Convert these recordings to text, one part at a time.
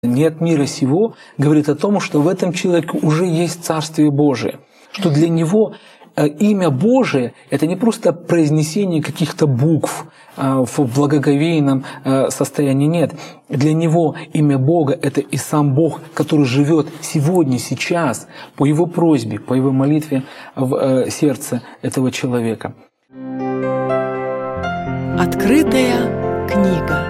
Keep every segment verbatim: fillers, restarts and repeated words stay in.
не от мира сего, говорит о том, что в этом человеке уже есть Царствие Божие, что для него имя Божие – это не просто произнесение каких-то букв в благоговейном состоянии, нет. Для него имя Бога – это и сам Бог, который живет сегодня, сейчас, по его просьбе, по его молитве в сердце этого человека. Открытая книга.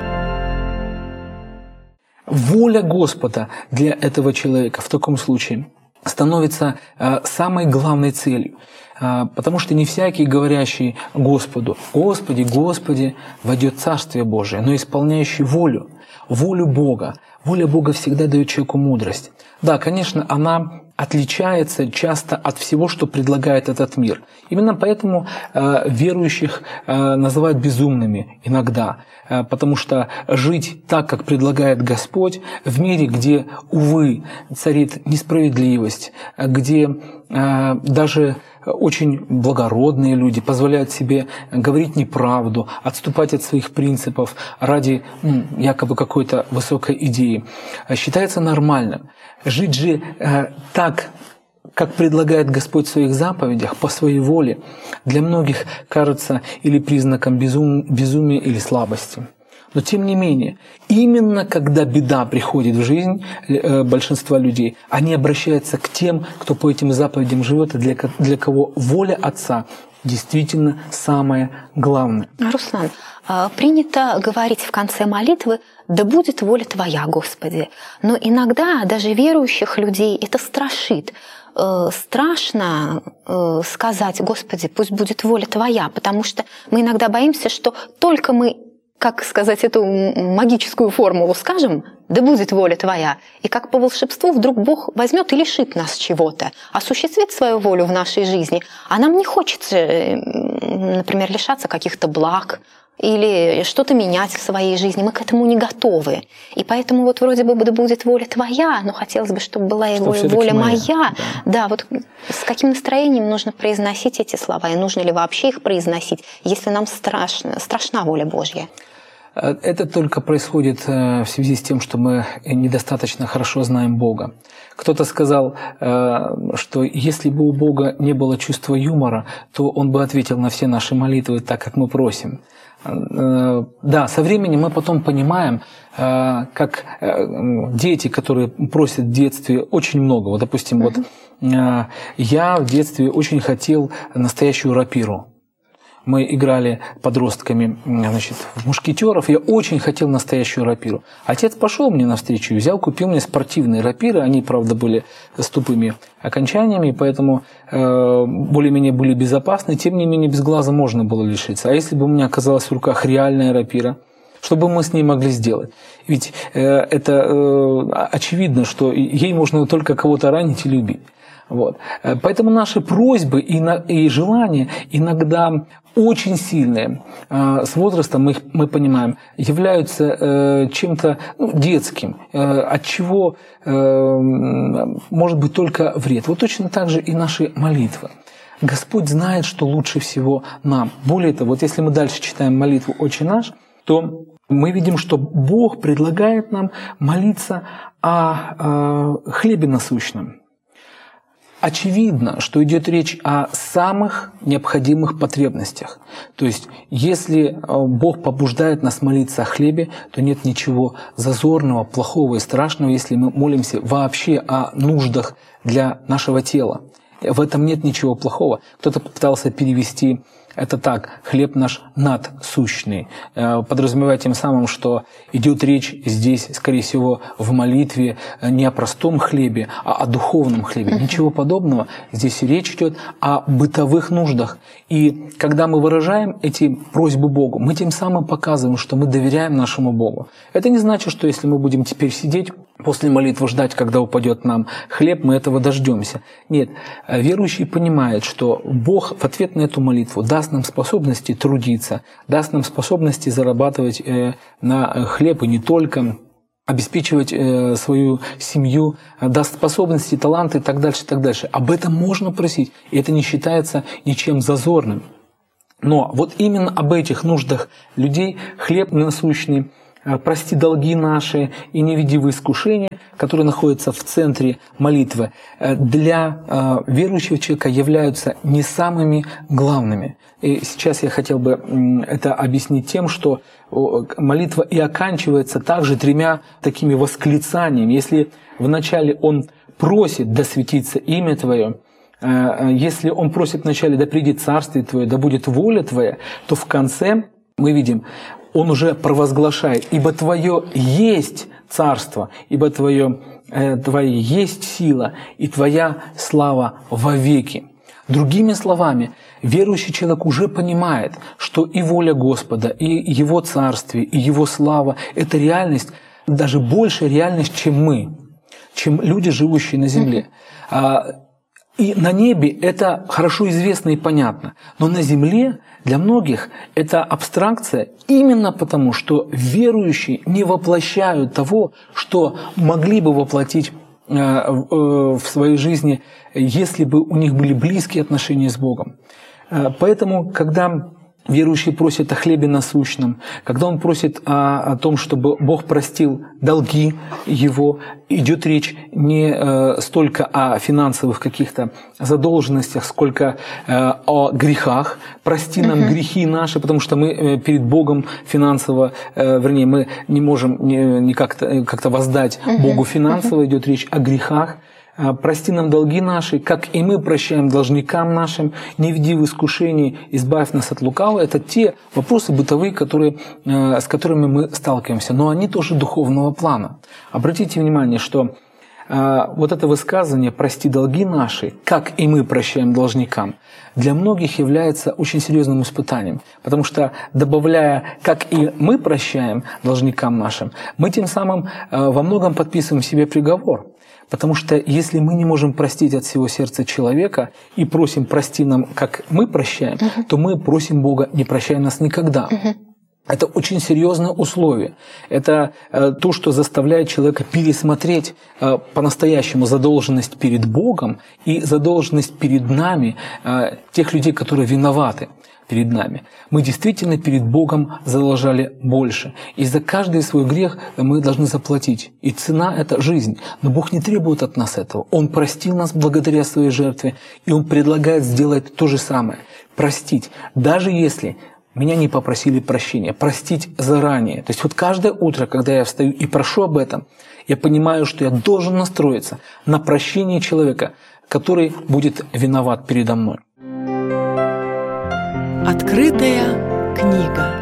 Воля Господа для этого человека в таком случае становится самой главной целью. Потому что не всякий, говорящий Господу: «Господи, Господи», войдет в Царствие Божие, но исполняющий волю, волю Бога. Воля Бога всегда дает человеку мудрость. Да, конечно, она отличается часто от всего, что предлагает этот мир. Именно поэтому э, верующих э, называют безумными иногда, э, потому что жить так, как предлагает Господь, в мире, где, увы, царит несправедливость, где э, даже очень благородные люди позволяют себе говорить неправду, отступать от своих принципов ради ну, якобы какой-то высокой идеи, считается нормальным. Жить же э, так, как предлагает Господь в своих заповедях, по своей воле, для многих кажется или признаком безум, безумия или слабости. Но тем не менее, именно когда беда приходит в жизнь э, большинства людей, они обращаются к тем, кто по этим заповедям живет, и для, для кого воля Отца действительно самое главное. Руслан, принято говорить в конце молитвы: «Да будет воля Твоя, Господи». Но иногда даже верующих людей это страшит. Страшно сказать: «Господи, пусть будет воля Твоя», потому что мы иногда боимся, что только мы, как сказать эту магическую формулу скажем: «Да будет воля Твоя», и как по волшебству вдруг Бог возьмет и лишит нас чего-то, осуществит свою волю в нашей жизни, а нам не хочется, например, лишаться каких-то благ или что-то менять в своей жизни, мы к этому не готовы. И поэтому вот вроде бы да будет воля Твоя, но хотелось бы, чтобы была и воля, воля моя. моя. Да. да, вот с каким настроением нужно произносить эти слова, и нужно ли вообще их произносить, если нам страшно, страшна воля Божья? Это только происходит в связи с тем, что мы недостаточно хорошо знаем Бога. Кто-то сказал, что если бы у Бога не было чувства юмора, то Он бы ответил на все наши молитвы так, как мы просим. Да, со временем мы потом понимаем, как дети, которые просят в детстве очень много. Вот, допустим, вот я в детстве очень хотел настоящую рапиру. Мы играли подростками, значит, в мушкетеров. Я очень хотел настоящую рапиру. Отец пошел мне навстречу и взял, купил мне спортивные рапиры. Они, правда, были с тупыми окончаниями, поэтому э, более-менее были безопасны. Тем не менее, без глаза можно было лишиться. А если бы у меня оказалась в руках реальная рапира, что бы мы с ней могли сделать? Ведь э, это э, очевидно, что ей можно только кого-то ранить или убить. Вот. Поэтому наши просьбы и, на, и желания иногда очень сильные, э, с возрастом мы, мы понимаем, являются э, чем-то ну, детским, э, от чего э, может быть только вред. Вот точно так же и наши молитвы. Господь знает, что лучше всего нам. Более того, вот если мы дальше читаем молитву «Отче наш», то мы видим, что Бог предлагает нам молиться о э, хлебе насущном. Очевидно, что идет речь о самых необходимых потребностях. То есть, если Бог побуждает нас молиться о хлебе, то нет ничего зазорного, плохого и страшного, если мы молимся вообще о нуждах для нашего тела. В этом нет ничего плохого. Кто-то попытался перевести это так: хлеб наш надсущный, подразумевая тем самым, что идет речь здесь, скорее всего, в молитве не о простом хлебе, а о духовном хлебе. Ничего подобного. Здесь речь идет о бытовых нуждах. И когда мы выражаем эти просьбы Богу, мы тем самым показываем, что мы доверяем нашему Богу. Это не значит, что если мы будем теперь сидеть после молитвы, ждать, когда упадет нам хлеб, мы этого дождемся. Нет, верующий понимает, что Бог в ответ на эту молитву даст нам способности трудиться, даст нам способности зарабатывать на хлеб и не только, обеспечивать свою семью, даст способности, таланты и так дальше, и так дальше. Об этом можно просить, и это не считается ничем зазорным. Но вот именно об этих нуждах людей хлеб насущный «Прости долги наши и не веди в искушение», которые находятся в центре молитвы, для верующего человека являются не самыми главными. И сейчас я хотел бы это объяснить тем, что молитва и оканчивается также тремя такими восклицаниями. Если вначале он просит «да светится имя Твое», если он просит вначале «да придет царствие Твое, да будет воля Твоя», то в конце мы видим, он уже провозглашает: «Ибо Твое есть царство, ибо Твое, э, Твоя есть сила, и Твоя слава вовеки». Другими словами, верующий человек уже понимает, что и воля Господа, и Его царствие, и Его слава – это реальность, даже большая реальность, чем мы, чем люди, живущие на земле. И на небе это хорошо известно и понятно, но на земле для многих это абстракция именно потому, что верующие не воплощают того, что могли бы воплотить в своей жизни, если бы у них были близкие отношения с Богом. Поэтому, когда верующий просит о хлебе насущном, когда он просит о, о том, чтобы Бог простил долги его, идет речь не э, столько о финансовых каких-то задолженностях, сколько э, о грехах. Прости нам uh-huh. грехи наши, потому что мы э, перед Богом финансово, э, вернее, мы не можем не, не как-то, как-то воздать uh-huh. Богу финансово, uh-huh. идет речь о грехах. «Прости нам долги наши, как и мы прощаем должникам нашим, не веди в искушение, избавь нас от лукавого». Это те вопросы бытовые, которые, с которыми мы сталкиваемся, но они тоже духовного плана. Обратите внимание, что вот это высказывание «прости долги наши, как и мы прощаем должникам» для многих является очень серьезным испытанием, потому что, добавляя «как и мы прощаем должникам нашим», мы тем самым во многом подписываем себе приговор. Потому что если мы не можем простить от всего сердца человека и просим «прости нам, как мы прощаем», uh-huh. то мы просим Бога «не прощай нас никогда». Uh-huh. Это очень серьезное условие. Это э, то, что заставляет человека пересмотреть э, по-настоящему задолженность перед Богом и задолженность перед нами, э, тех людей, которые виноваты перед нами. Мы действительно перед Богом задолжали больше. И за каждый свой грех мы должны заплатить. И цена – это жизнь. Но Бог не требует от нас этого. Он простил нас благодаря своей жертве, и Он предлагает сделать то же самое. Простить. Даже если меня не попросили прощения. Простить заранее. То есть вот каждое утро, когда я встаю и прошу об этом, я понимаю, что я должен настроиться на прощение человека, который будет виноват передо мной. Открытая книга.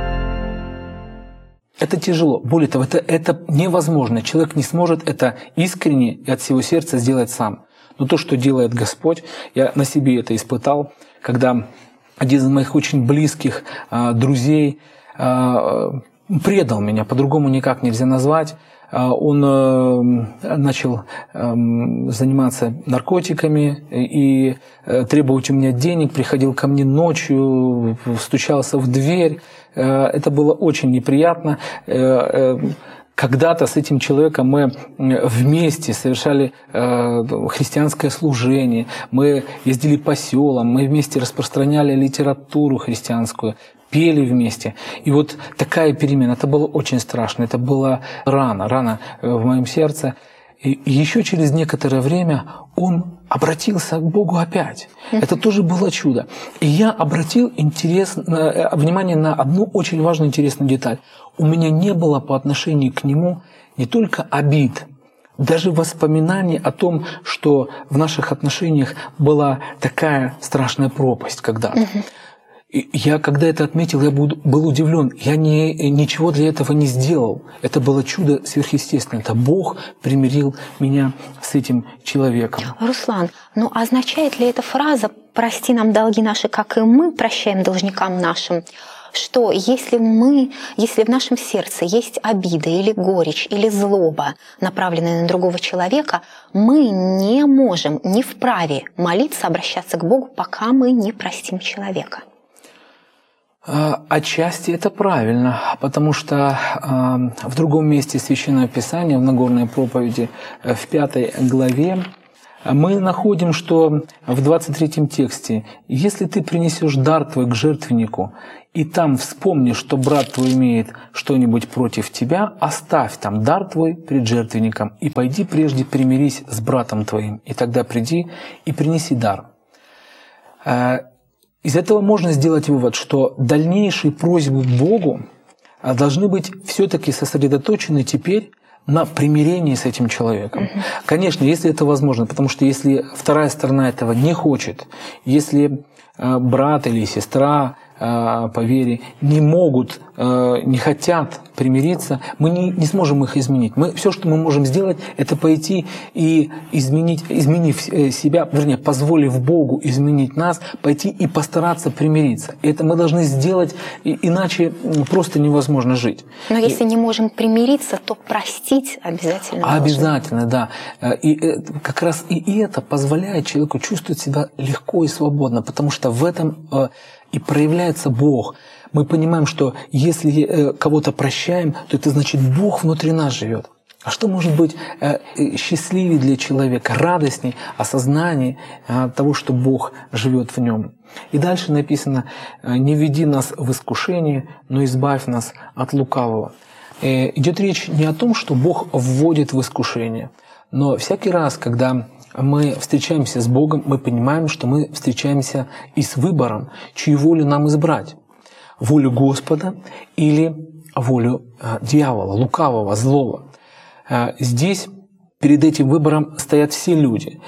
Это тяжело. Более того, это, это невозможно. Человек не сможет это искренне и от всего сердца сделать сам. Но то, что делает Господь, я на себе это испытал, когда один из моих очень близких э, друзей э, предал меня, по-другому никак нельзя назвать. Он начал заниматься наркотиками и требовать у меня денег, приходил ко мне ночью, стучался в дверь. Это было очень неприятно. Когда-то с этим человеком мы вместе совершали христианское служение, мы ездили по селам, мы вместе распространяли литературу христианскую, пели вместе. И вот такая перемена, это было очень страшно, это была рана, рана в моем сердце. И еще через некоторое время он обратился к Богу опять. Это тоже было чудо. И я обратил интерес, внимание на одну очень важную интересную деталь. У меня не было по отношению к нему не только обид, даже воспоминаний о том, что в наших отношениях была такая страшная пропасть когда-то. И я, когда это отметил, я был удивлен. Я не, ничего для этого не сделал. Это было чудо сверхъестественное. Это Бог примирил меня с этим человеком. Руслан, ну означает ли эта фраза «прости нам долги наши, как и мы прощаем должникам нашим», что если мы, если в нашем сердце есть обида или горечь или злоба, направленная на другого человека, мы не можем, не вправе молиться, обращаться к Богу, пока мы не простим человека? Отчасти это правильно, потому что в другом месте Священного Писания, в Нагорной проповеди, в пятой главе, Мы находим, что в двадцать третьем тексте: «Если ты принесешь дар твой к жертвеннику, и там вспомнишь, что брат твой имеет что-нибудь против тебя, оставь там дар твой пред жертвенником, и пойди прежде примирись с братом твоим, и тогда приди и принеси дар». Из этого можно сделать вывод, что дальнейшие просьбы к Богу должны быть все-таки сосредоточены теперь на примирении с этим человеком. Mm-hmm. Конечно, если это возможно, потому что если вторая сторона этого не хочет, если э, брат или сестра э, по вере не могут, э, не хотят примириться, мы не, не сможем их изменить. Мы, все, что мы можем сделать, это пойти и изменить, изменив себя, вернее, позволив Богу изменить нас, пойти и постараться примириться. И это мы должны сделать, иначе просто невозможно жить. Но если и, не можем примириться, то простить обязательно. Обязательно, должен. Да. И как раз и это позволяет человеку чувствовать себя легко и свободно, потому что в этом и проявляется Бог. Мы понимаем, что если кого-то прощаем, то это значит, Бог внутри нас живет. А что может быть счастливее для человека, радостней осознание того, что Бог живет в нем? И дальше написано: «Не веди нас в искушение, но избавь нас от лукавого». Идет речь не о том, что Бог вводит в искушение, но всякий раз, когда мы встречаемся с Богом, мы понимаем, что мы встречаемся и с выбором, чью волю нам избрать. Волю Господа или волю дьявола, лукавого, злого. Здесь перед этим выбором стоят все люди.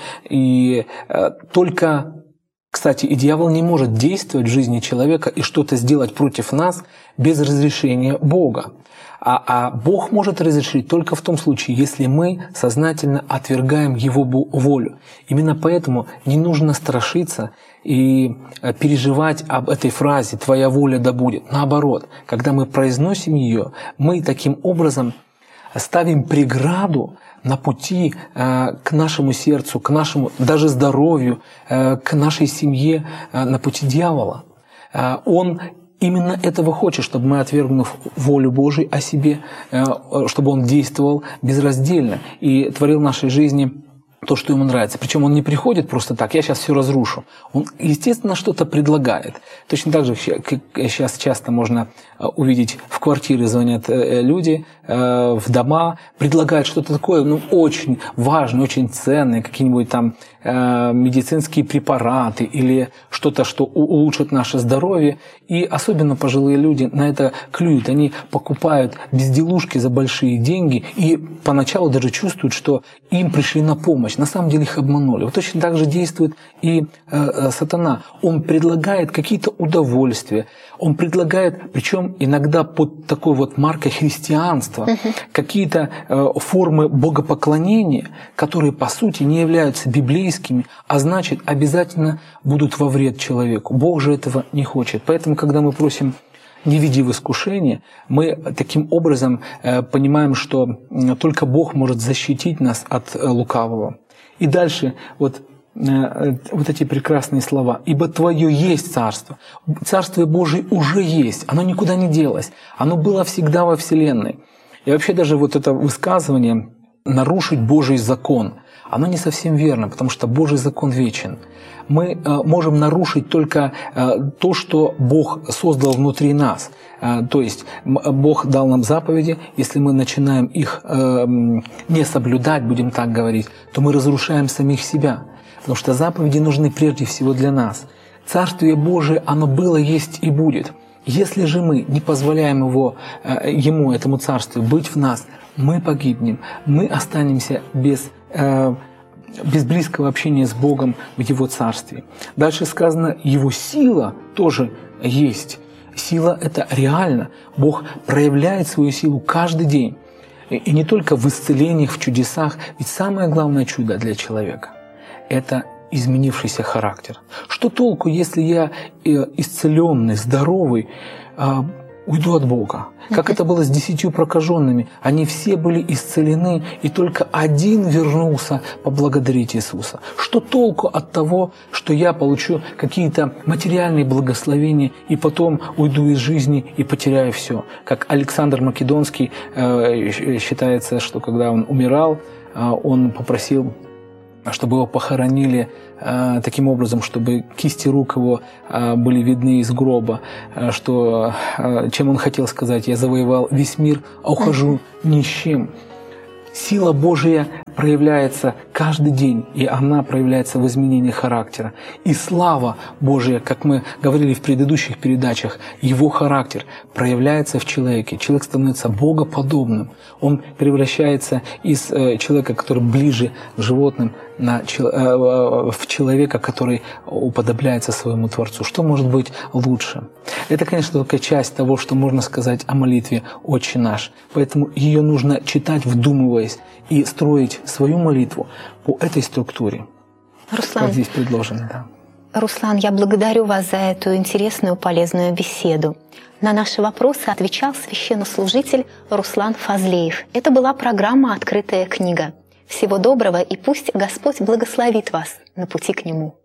И только, кстати, и дьявол не может действовать в жизни человека и что-то сделать против нас без разрешения Бога. А, а Бог может разрешить только в том случае, если мы сознательно отвергаем Его волю. Именно поэтому не нужно страшиться и переживать об этой фразе «Твоя воля да будет». Наоборот, когда мы произносим ее, мы таким образом ставим преграду на пути э, к нашему сердцу, к нашему даже здоровью, э, к нашей семье, э, на пути дьявола. Э, он именно этого хочет, чтобы мы, отвергнув волю Божию о себе, э, чтобы он действовал безраздельно и творил в нашей жизни то, что ему нравится. Причем он не приходит просто так: я сейчас все разрушу. Он, естественно, что-то предлагает. Точно так же, как сейчас часто можно увидеть, в квартиры звонят люди, в дома, предлагают что-то такое, ну, очень важное, очень ценное, какие-нибудь там медицинские препараты или что-то, что улучшит наше здоровье. И особенно пожилые люди на это клюют. Они покупают безделушки за большие деньги и поначалу даже чувствуют, что им пришли на помощь. На самом деле их обманули. Вот точно так же действует и э, сатана. Он предлагает какие-то удовольствия. Он предлагает, причем иногда под такой вот маркой христианства, uh-huh. какие-то э, формы богопоклонения, которые по сути не являются библейскими, а значит обязательно будут во вред человеку. Бог же этого не хочет. Поэтому, когда мы просим «не веди в искушение», мы таким образом э, понимаем, что только Бог может защитить нас от э, лукавого. И дальше вот, э, вот эти прекрасные слова: «Ибо Твое есть царство». Царство Божие уже есть, оно никуда не делось, оно было всегда во Вселенной. И вообще даже вот это высказывание «нарушить Божий закон», оно не совсем верно, потому что Божий закон вечен. Мы э, можем нарушить только э, то, что Бог создал внутри нас. Э, то есть Бог дал нам заповеди, если мы начинаем их э, не соблюдать, будем так говорить, то мы разрушаем самих себя. Потому что заповеди нужны прежде всего для нас. Царствие Божие, оно было, есть и будет. Если же мы не позволяем его, э, Ему, этому царству, быть в нас, мы погибнем, мы останемся без э, без близкого общения с Богом в Его Царстве. Дальше сказано, Его сила тоже есть. Сила – это реально. Бог проявляет свою силу каждый день. И не только в исцелениях, в чудесах. Ведь самое главное чудо для человека – это изменившийся характер. Что толку, если я исцеленный, здоровый, уйду от Бога? Как это было с десятью прокаженными. Они все были исцелены, и только один вернулся поблагодарить Иисуса. Что толку от того, что я получу какие-то материальные благословения, и потом уйду из жизни и потеряю все? Как Александр Македонский, считается, что когда он умирал, он попросил чтобы его похоронили э, таким образом, чтобы кисти рук его э, были видны из гроба, э, что, э, чем он хотел сказать: «Я завоевал весь мир, а ухожу ни с чем». Сила Божия проявляется каждый день, и она проявляется в изменении характера. И слава Божия, как мы говорили в предыдущих передачах, его характер проявляется в человеке. Человек становится богоподобным. Он превращается из человека, который ближе к животным, на, в человека, который уподобляется своему Творцу. Что может быть лучше? Это, конечно, только часть того, что можно сказать о молитве «Отче наш». Поэтому ее нужно читать, вдумываясь, и строить свою молитву по этой структуре, Руслан, как здесь предложено. Да. Руслан, я благодарю вас за эту интересную, полезную беседу. На наши вопросы отвечал священнослужитель Руслан Фазлеев. Это была программа «Открытая книга». Всего доброго, и пусть Господь благословит вас на пути к Нему.